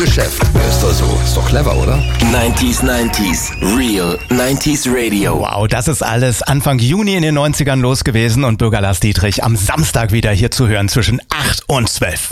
Chef. Ist doch so. Ist doch clever, oder? 90s, Real 90s Radio. Wow, das ist alles Anfang Juni in den 90ern los gewesen und Bürger Lars Dietrich am Samstag wieder hier zu hören zwischen 8 und 12.